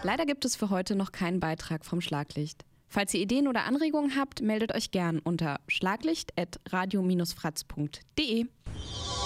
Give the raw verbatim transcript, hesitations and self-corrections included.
Leider gibt es für heute noch keinen Beitrag vom Schlaglicht. Falls ihr Ideen oder Anregungen habt, meldet euch gern unter schlaglicht at radio dash fratz punkt de.